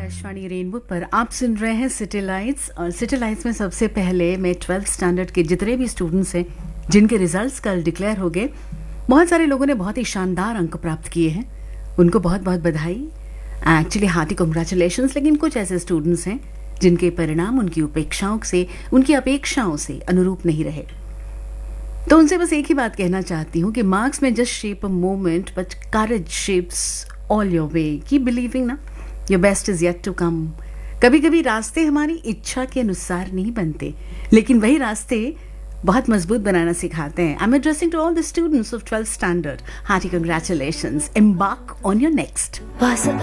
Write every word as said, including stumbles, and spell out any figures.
Akashvani rainbow पर आप सुन रहे हैं सिटी लाइट्स। और सिटी लाइट्स में सबसे पहले मैं ट्वेल्थ स्टैंडर्ड के जितने भी स्टूडेंट्स हैं जिनके रिजल्ट्स कल डिक्लेयर हो गए, बहुत सारे लोगों ने बहुत ही शानदार अंक प्राप्त किए हैं, उनको बहुत बहुत बधाई, एक्चुअली हार्टी कॉन्ग्रेचुलेशंस। लेकिन कुछ ऐसे स्टूडेंट्स हैं जिनके परिणाम उनकी उपेक्षाओं से उनकी अपेक्षाओं से अनुरूप नहीं रहे, तो उनसे बस एक ही बात कहना चाहती हूँ कि मार्क्स में just shape a moment but courage shapes all your way. Keep believing ना, your best is yet to come. कभी कभी रास्ते हमारी इच्छा के अनुसार नहीं बनते, लेकिन वही रास्ते बहुत मजबूत बनाना सिखाते हैं। I am addressing to all the students of twelfth standard, hearty congratulations, embark on your next.